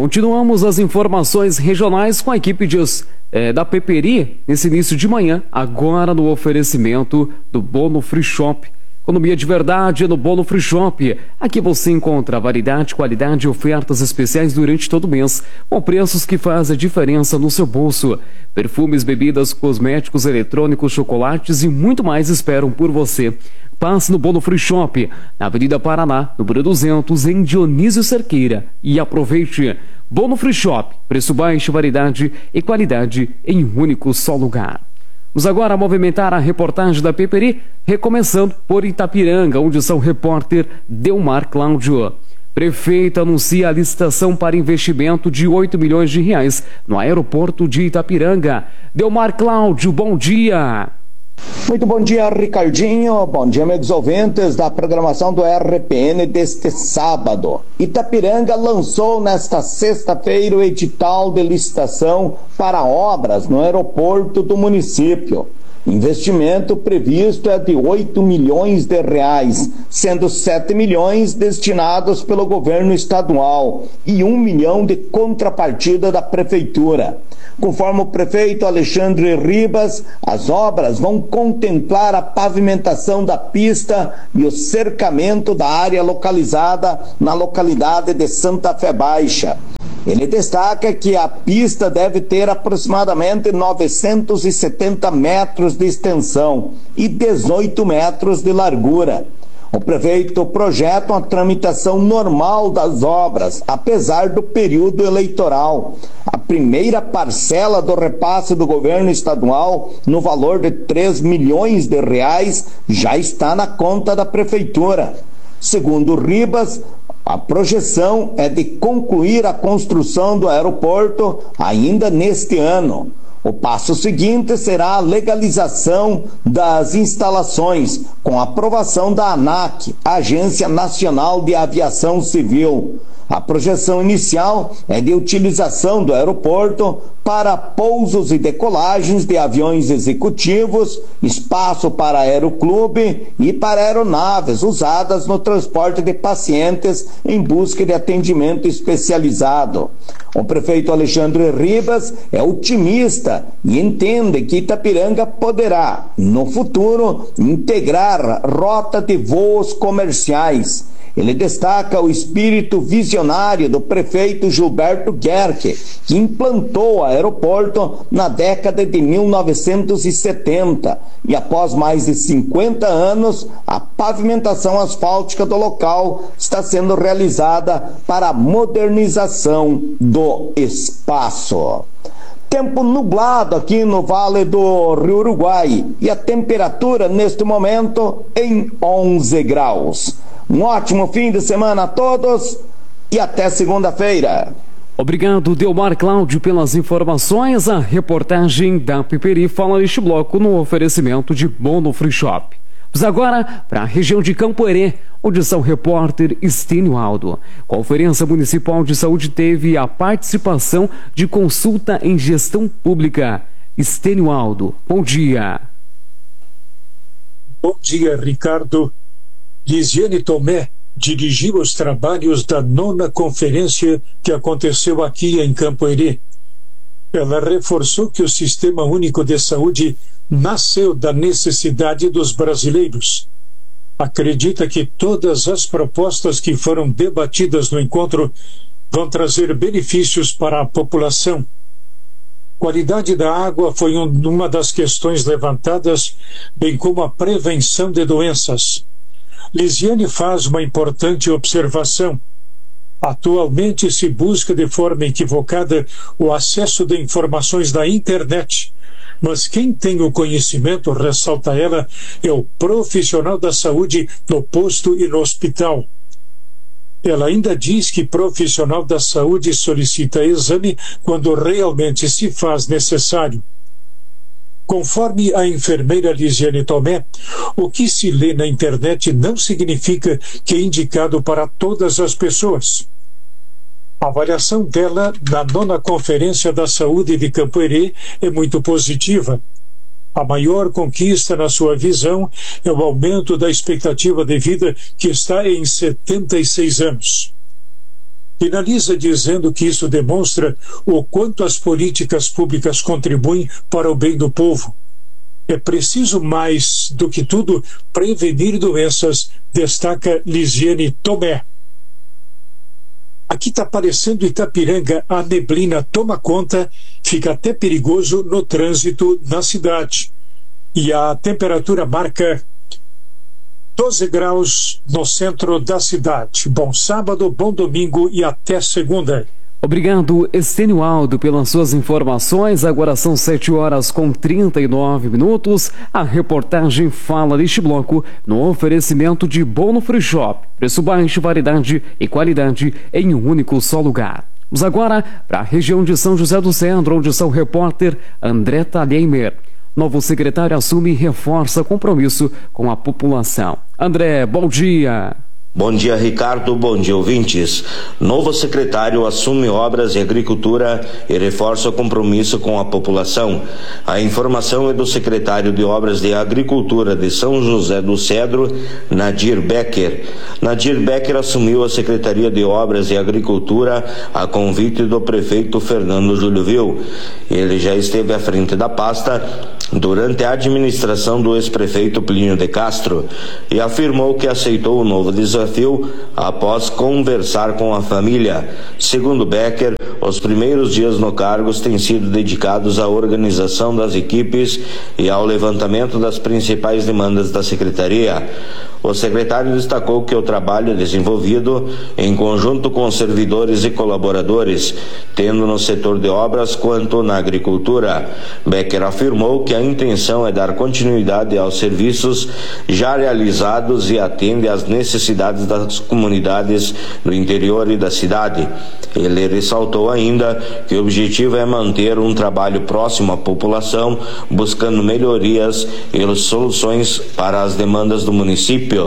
Continuamos as informações regionais com a equipe da Peperi nesse início de manhã, agora no oferecimento do Bono Free Shop. Economia de verdade no Bono Free Shop. Aqui você encontra variedade, qualidade e ofertas especiais durante todo o mês, com preços que fazem a diferença no seu bolso. Perfumes, bebidas, cosméticos, eletrônicos, chocolates e muito mais esperam por você. Passe no Bono Free Shop, na Avenida Paraná, número 200, em Dionísio Cerqueira. E aproveite. Bono Free Shop, preço baixo, variedade e qualidade em um único só lugar. Vamos agora movimentar a reportagem da Peperi, recomeçando por Itapiranga, onde está o repórter Delmar Cláudio. Prefeito anuncia a licitação para investimento de 8 milhões de reais no aeroporto de Itapiranga. Delmar Cláudio, bom dia. Muito bom dia, Ricardinho. Bom dia, amigos ouvintes da programação do RPN deste sábado. Itapiranga lançou nesta sexta-feira o edital de licitação para obras no aeroporto do município. Investimento previsto é de 8 milhões de reais, sendo 7 milhões destinados pelo governo estadual e 1 milhão de contrapartida da prefeitura. Conforme o prefeito Alexandre Ribas, as obras vão contemplar a pavimentação da pista e o cercamento da área localizada na localidade de Santa Fé Baixa. Ele destaca que a pista deve ter aproximadamente 970 metros de extensão e 18 metros de largura. O prefeito projeta uma tramitação normal das obras, apesar do período eleitoral. A primeira parcela do repasse do governo estadual, no valor de 3 milhões de reais, já está na conta da prefeitura. Segundo Ribas, a projeção é de concluir a construção do aeroporto ainda neste ano. O passo seguinte será a legalização das instalações, com a aprovação da ANAC, Agência Nacional de Aviação Civil. A projeção inicial é de utilização do aeroporto para pousos e decolagens de aviões executivos, espaço para aeroclube e para aeronaves usadas no transporte de pacientes em busca de atendimento especializado. O prefeito Alexandre Ribas é otimista e entende que Itapiranga poderá, no futuro, integrar rota de voos comerciais. Ele destaca o espírito visionário do prefeito Gilberto Gerke, que implantou o aeroporto na década de 1970 e após mais de 50 anos, a pavimentação asfáltica do local está sendo realizada para a modernização do espaço. Tempo nublado aqui no Vale do Rio Uruguai e a temperatura neste momento em 11 graus. Um ótimo fim de semana a todos e até segunda-feira. Obrigado, Delmar Cláudio, pelas informações. A reportagem da Peperi fala neste bloco no oferecimento de Bono Free Shop. Vamos agora para a região de Campo Herê, onde está o repórter Estênio Aldo. Conferência Municipal de Saúde teve a participação de consulta em gestão pública. Estênio Aldo, bom dia. Bom dia, Ricardo. Lisiane Tomé dirigiu os trabalhos da 9ª conferência que aconteceu aqui em Campo Herê. Ela reforçou que o Sistema Único de Saúde nasceu da necessidade dos brasileiros. Acredita que todas as propostas que foram debatidas no encontro vão trazer benefícios para a população. Qualidade da água foi uma das questões levantadas, bem como a prevenção de doenças. Lisiane faz uma importante observação. Atualmente se busca de forma equivocada o acesso de informações da internet, mas quem tem o conhecimento, ressalta ela, é o profissional da saúde no posto e no hospital. Ela ainda diz que profissional da saúde solicita exame quando realmente se faz necessário. Conforme a enfermeira Lisiane Tomé, o que se lê na internet não significa que é indicado para todas as pessoas. A avaliação dela na 9ª Conferência da Saúde de Campo Herê é muito positiva. A maior conquista, na sua visão, é o aumento da expectativa de vida, que está em 76 anos. Finaliza dizendo que isso demonstra o quanto as políticas públicas contribuem para o bem do povo. É preciso, mais do que tudo, prevenir doenças, destaca Lisiane Tomé. Aqui está aparecendo Itapiranga, a neblina toma conta, fica até perigoso no trânsito na cidade. E a temperatura marca 12 graus no centro da cidade. Bom sábado, bom domingo e até segunda. Obrigado, Estênio Aldo, pelas suas informações. Agora são 7h39. A reportagem fala deste bloco no oferecimento de Bono Free Shop. Preço baixo, variedade e qualidade em um único só lugar. Vamos agora para a região de São José do Cedro, onde está o repórter André Thalheimer. Novo secretário assume e reforça compromisso com a população. André, bom dia. Bom dia, Ricardo. Bom dia, ouvintes. Novo secretário assume obras e agricultura e reforça o compromisso com a população. A informação é do secretário de Obras de Agricultura de São José do Cedro, Nadir Becker. Nadir Becker assumiu a Secretaria de Obras e Agricultura a convite do prefeito Fernando Júlio Vil. Ele já esteve à frente da pasta durante a administração do ex-prefeito Plínio de Castro e afirmou que aceitou o novo desafio após conversar com a família. Segundo Becker, os primeiros dias no cargo têm sido dedicados à organização das equipes e ao levantamento das principais demandas da secretaria. O secretário destacou que o trabalho é desenvolvido em conjunto com servidores e colaboradores, tendo no setor de obras quanto na agricultura. Becker afirmou que a intenção é dar continuidade aos serviços já realizados e atende às necessidades das comunidades do interior e da cidade. Ele ressaltou ainda que o objetivo é manter um trabalho próximo à população, buscando melhorias e soluções para as demandas do município.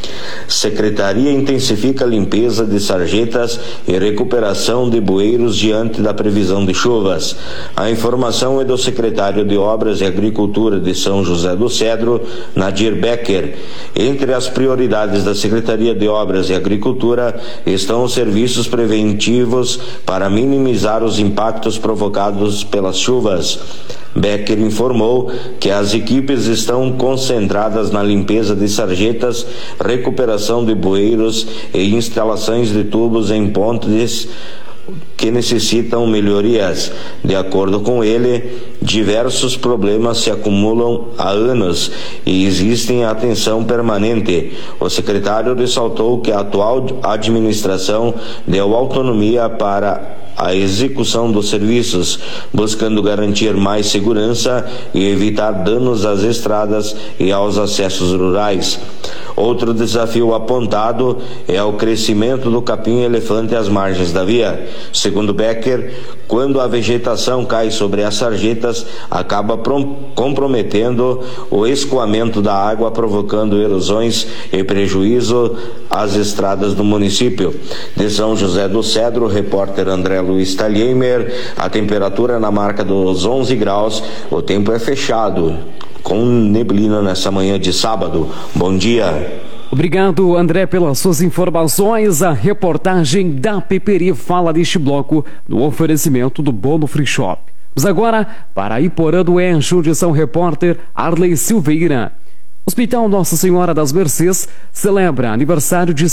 Secretaria intensifica a limpeza de sarjetas e recuperação de bueiros diante da previsão de chuvas. A informação é do secretário de Obras e Agricultura de São José do Cedro, Nadir Becker. Entre as prioridades da Secretaria de Obras e Agricultura estão os serviços preventivos para minimizar os impactos provocados pelas chuvas. Becker informou que as equipes estão concentradas na limpeza de sarjetas, recuperação de bueiros e instalações de tubos em pontes que necessitam melhorias. De acordo com ele, diversos problemas se acumulam há anos e existem atenção permanente. O secretário ressaltou que a atual administração deu autonomia para a execução dos serviços, buscando garantir mais segurança e evitar danos às estradas e aos acessos rurais. Outro desafio apontado é o crescimento do capim-elefante às margens da via. Segundo Becker, quando a vegetação cai sobre as sarjetas, acaba comprometendo o escoamento da água, provocando erosões e prejuízo às estradas do município. De São José do Cedro, repórter André Luiz Thalheimer. A temperatura na marca dos 11 graus, o tempo é fechado, com neblina nessa manhã de sábado. Bom dia. Obrigado, André, pelas suas informações. A reportagem da Peperi fala deste bloco no oferecimento do Bono Free Shop. Vamos agora para Iporã do Oeste, onde são repórter Arley Silveira. Hospital Nossa Senhora das Mercês celebra aniversário de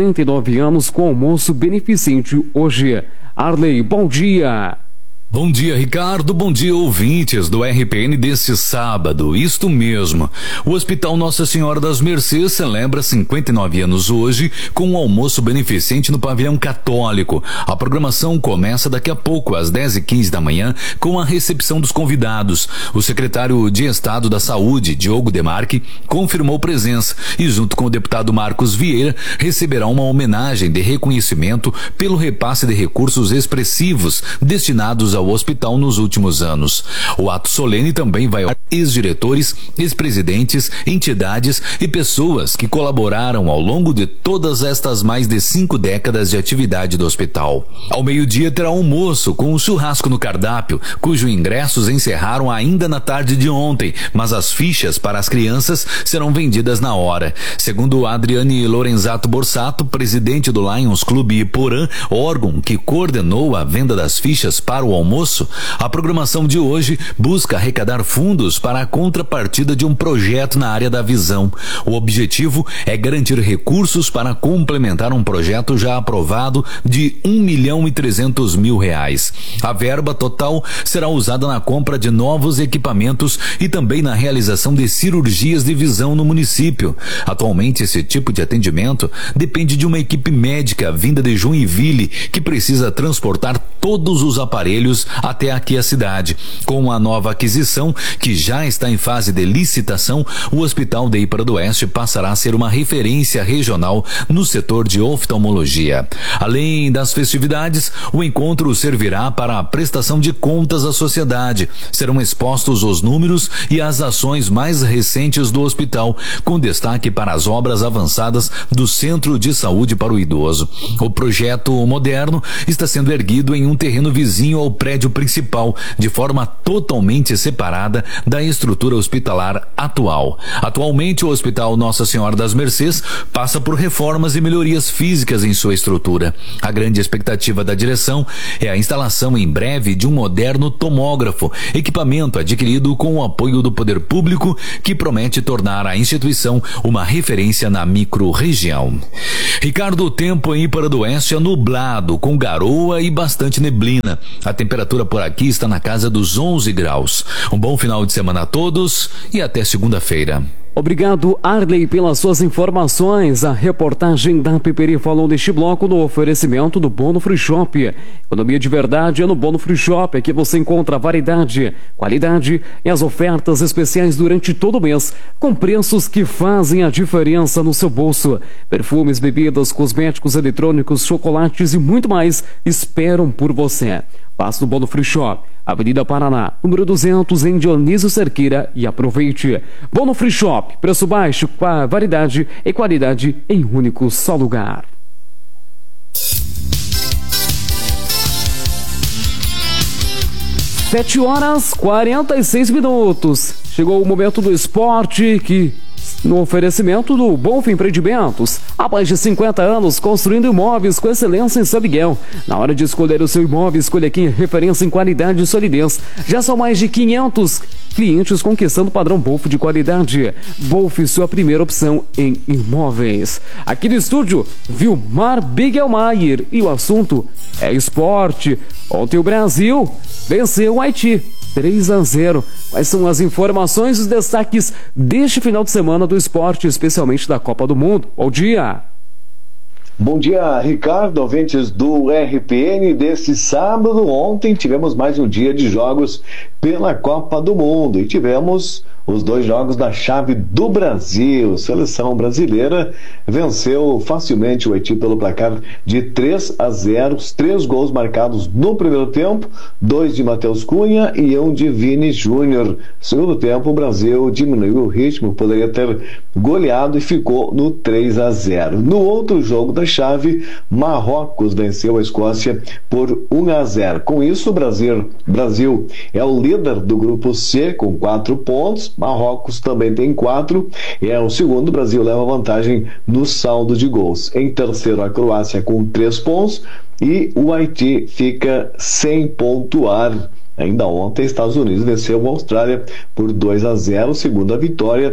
59 anos com almoço beneficente hoje. Arley, bom dia. Bom dia, Ricardo. Bom dia, ouvintes do RPN desse sábado. Isto mesmo. O Hospital Nossa Senhora das Mercês celebra 59 anos hoje com um almoço beneficente no pavilhão católico. A programação começa daqui a pouco, às 10h15 da manhã, com a recepção dos convidados. O secretário de Estado da Saúde, Diogo Demarque, confirmou presença e, junto com o deputado Marcos Vieira, receberá uma homenagem de reconhecimento pelo repasse de recursos expressivos destinados ao ao hospital nos últimos anos. O ato solene também vai ao ex-diretores, ex-presidentes, entidades e pessoas que colaboraram ao longo de todas estas mais de 5 décadas de atividade do hospital. Ao meio-dia terá almoço com um churrasco no cardápio, cujos ingressos encerraram ainda na tarde de ontem, mas as fichas para as crianças serão vendidas na hora. Segundo Adriane Lorenzato Borsato, presidente do Lions Clube Iporã, órgão que coordenou a venda das fichas para o almoço, a programação de hoje busca arrecadar fundos para a contrapartida de um projeto na área da visão. O objetivo é garantir recursos para complementar um projeto já aprovado de R$1.300.000. A verba total será usada na compra de novos equipamentos e também na realização de cirurgias de visão no município. Atualmente, esse tipo de atendimento depende de uma equipe médica vinda de Joinville, que precisa transportar todos os aparelhos até aqui a cidade. Com a nova aquisição, que já está em fase de licitação, o Hospital de Ipara do Oeste passará a ser uma referência regional no setor de oftalmologia. Além das festividades, o encontro servirá para a prestação de contas à sociedade. Serão expostos os números e as ações mais recentes do hospital, com destaque para as obras avançadas do Centro de Saúde para o Idoso. O projeto moderno está sendo erguido em um terreno vizinho ao prédio principal, de forma totalmente separada da estrutura hospitalar atual. Atualmente, o Hospital Nossa Senhora das Mercês passa por reformas e melhorias físicas em sua estrutura. A grande expectativa da direção é a instalação em breve de um moderno tomógrafo, equipamento adquirido com o apoio do poder público, que promete tornar a instituição uma referência na micro-região. Ricardo, o tempo em Ipara do Oeste é nublado, com garoa e bastante neblina. A temperatura por aqui está na casa dos 11 graus. Um bom final de semana a todos e até segunda-feira. Obrigado, Arley, pelas suas informações. A reportagem da Peperi falou neste bloco no oferecimento do Bono Free Shop. Economia de verdade é no Bono Free Shop. Aqui você encontra variedade, qualidade e as ofertas especiais durante todo o mês, com preços que fazem a diferença no seu bolso. Perfumes, bebidas, cosméticos, eletrônicos, chocolates e muito mais esperam por você. Passe no Bono Free Shop, Avenida Paraná, número 200, em Dionísio Cerqueira, e aproveite. Bono Free Shop, preço baixo, variedade e qualidade em um único só lugar. 7h46. Chegou o momento do esporte, que no oferecimento do Bonfim Empreendimentos. Há mais de 50 anos construindo imóveis com excelência em São Miguel. Na hora de escolher o seu imóvel, escolha aqui referência em qualidade e solidez. Já são mais de 500 clientes conquistando o padrão Bonfim de qualidade. Bonfim, sua primeira opção em imóveis. Aqui no estúdio, Vilmar Bigelmaier, e o assunto é esporte. Ontem o Brasil venceu o Haiti 3-0. Quais são as informações e os destaques deste final de semana do esporte, especialmente da Copa do Mundo? Bom dia! Bom dia, Ricardo, ouvintes do RPN. Desse sábado, ontem tivemos mais um dia de jogos pela Copa do Mundo e tivemos os 2 jogos da chave do Brasil. Seleção brasileira venceu facilmente o Haiti pelo placar de 3-0, os 3 gols marcados no primeiro tempo, 2 de Matheus Cunha e 1 de Vini Júnior. Segundo tempo, o Brasil diminuiu o ritmo, poderia ter goleado e ficou no 3-0. No outro jogo da chave, Marrocos venceu a Escócia por 1-0. Com isso, o Brasil é o líder do grupo C com 4 pontos. Marrocos também tem 4. É o segundo. O Brasil leva vantagem no saldo de gols. Em terceiro, a Croácia com 3 pontos e o Haiti fica sem pontuar. Ainda ontem, Estados Unidos venceu a Austrália por 2-0, segunda vitória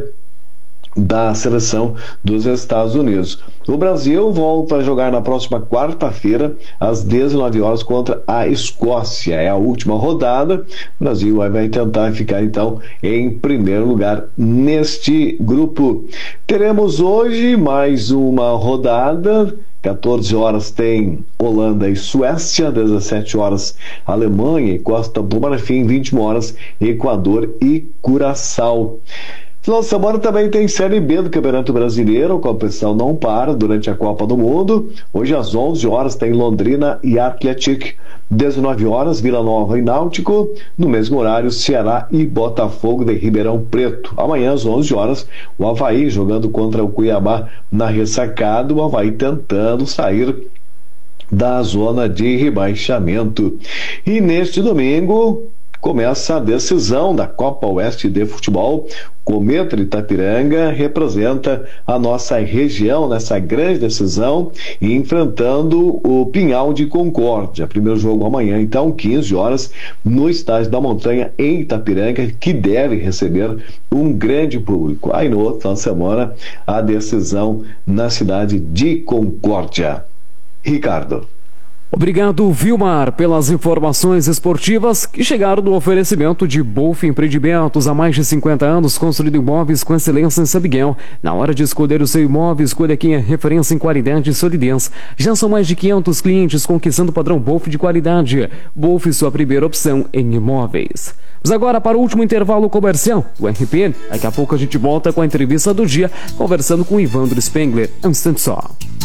da seleção dos Estados Unidos. O Brasil volta a jogar na próxima quarta-feira, às 19 horas, contra a Escócia. É a última rodada. O Brasil vai tentar ficar, então, em primeiro lugar neste grupo. Teremos hoje mais uma rodada. 14 horas tem Holanda e Suécia, 17 horas Alemanha e Costa do Marfim, 21 horas Equador e Curaçao. Final de semana também tem Série B do Campeonato Brasileiro, a competição não para durante a Copa do Mundo. Hoje às 11 horas tem Londrina e Atlético, 19 horas Vila Nova e Náutico, no mesmo horário Ceará e Botafogo de Ribeirão Preto. Amanhã às 11 horas o Avaí jogando contra o Cuiabá na ressacada, o Avaí tentando sair da zona de rebaixamento. E neste domingo começa a decisão da Copa Oeste de Futebol. Cometa de Itapiranga representa a nossa região nessa grande decisão, enfrentando o Pinhal de Concórdia. Primeiro jogo amanhã, então, 15 horas, no Estádio da Montanha, em Itapiranga, que deve receber um grande público. Aí no outro final de semana, a decisão na cidade de Concórdia. Ricardo. Obrigado, Vilmar, pelas informações esportivas que chegaram no oferecimento de Bolf Empreendimentos. Há mais de 50 anos, construindo imóveis com excelência em São Miguel. Na hora de escolher o seu imóvel, escolha quem é referência em qualidade e solidez. Já são mais de 500 clientes conquistando o padrão Bolf de qualidade. Bolf, sua primeira opção em imóveis. Mas agora para o último intervalo comercial do RPN. Daqui a pouco a gente volta com a entrevista do dia, conversando com Ivandro Spengler. Um instante só.